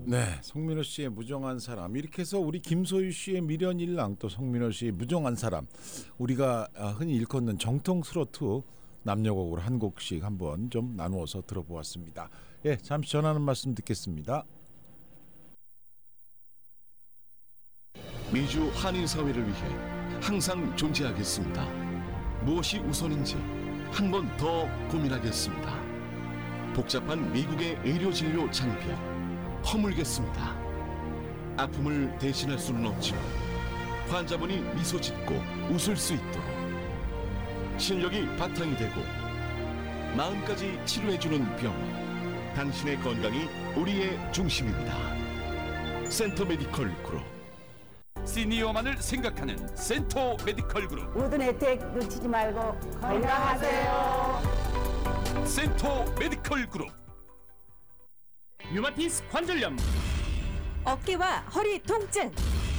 네, 성민호 씨의 무정한 사람, 이렇게 해서 우리 김소유 씨의 미련일랑, 또 성민호 씨의 무정한 사람, 우리가 흔히 일컫는 정통 트로트 남녀곡으로 한 곡씩 한번 좀 나누어서 들어보았습니다. 예, 잠시 전하는 말씀 듣겠습니다. 미주 한인 사회를 위해 항상 존재하겠습니다. 무엇이 우선인지 한 번 더 고민하겠습니다. 복잡한 미국의 의료진료 장벽 허물겠습니다. 아픔을 대신할 수는 없지만 환자분이 미소 짓고 웃을 수 있도록 실력이 바탕이 되고 마음까지 치료해주는 병원, 당신의 건강이 우리의 중심입니다. 센터 메디컬 그룹. 시니어만을 생각하는 센터 메디컬 그룹. 모든 혜택 놓치지 말고 건강하세요. 센터 메디컬 그룹. 류마티스 관절염, 어깨와 허리 통증,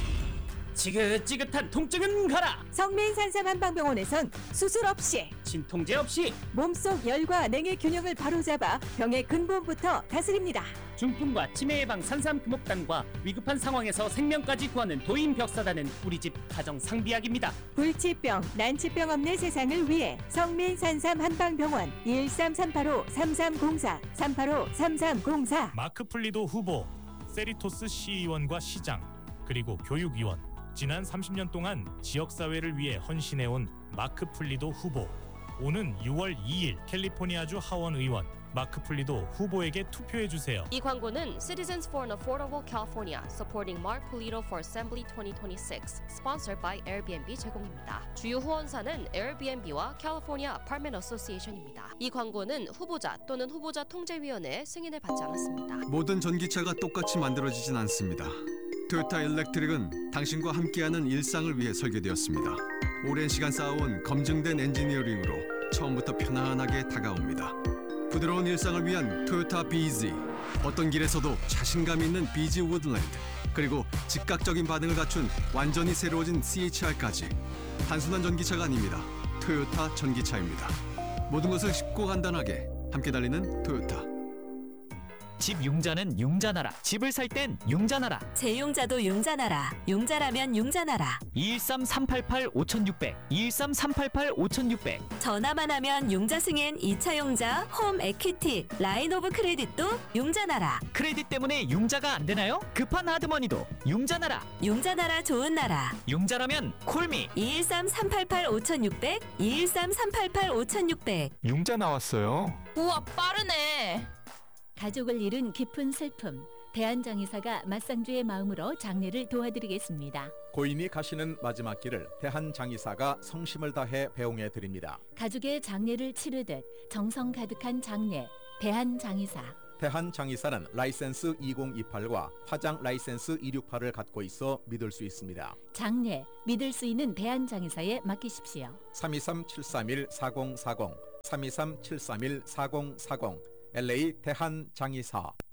지긋지긋한 통증은 가라. 성민산삼 한방병원에선 수술 없이, 진통제 없이 몸속 열과 냉의 균형을 바로잡아 병의 근본부터 다스립니다. 중풍과 치매 예방 산삼 금옥단과 위급한 상황에서 생명까지 구하는 도인 벽사단은 우리 집 가정 상비약입니다. 불치병, 난치병 없는 세상을 위해 성민산삼 한방병원 113-385-3304 385-3304. 마크 플리도 후보, 세리토스 시의원과 시장, 그리고 교육위원, 지난 30년 동안 지역사회를 위해 헌신해온 마크 플리도 후보. 오는 6월 2일 캘리포니아주 하원 의원 마크 플리도 후보에게 투표해주세요. 이 광고는 Citizens for an Affordable California Supporting Mark Pulido for Assembly 2026 Sponsored by Airbnb 제공입니다. 주요 후원사는 Airbnb와 California Apartment Association입니다. 이 광고는 후보자 또는 후보자 통제위원회의 승인을 받지 않았습니다. 모든 전기차가 똑같이 만들어지진 않습니다. 토요타 일렉트릭은 당신과 함께하는 일상을 위해 설계되었습니다. 오랜 시간 쌓아온 검증된 엔지니어링으로 처음부터 편안하게 다가옵니다. 부드러운 일상을 위한 토요타 BZ, 어떤 길에서도 자신감 있는 BZ 우드랜드, 그리고 즉각적인 반응을 갖춘 완전히 새로워진 CHR까지 단순한 전기차가 아닙니다. 토요타 전기차입니다. 모든 것을 쉽고 간단하게 함께 달리는 토요타. 집 융자는 융자나라. 집을 살 땐 융자나라. 재융자도 융자나라. 융자라면 융자나라. 213-388-5600 213-388-5600. 전화만 하면 융자 승인 2차 융자, 홈 에퀴티, 라인 오브 크레딧도 융자나라. 크레딧 때문에 융자가 안 되나요? 급한 하드머니도 융자나라. 융자나라 좋은 나라. 융자라면 콜미. 213-388-5600 213-388-5600. 융자 나왔어요. 우와, 빠르네. 가족을 잃은 깊은 슬픔, 대한장의사가 맞상주의 마음으로 장례를 도와드리겠습니다. 고인이 가시는 마지막 길을 대한장의사가 성심을 다해 배웅해 드립니다. 가족의 장례를 치르듯 정성 가득한 장례, 대한장의사. 대한장의사는 라이센스 2028과 화장 라이센스 268을 갖고 있어 믿을 수 있습니다. 장례, 믿을 수 있는 대한장의사에 맡기십시오. 323-731-4040 323-731-4040 LA 대한장의사.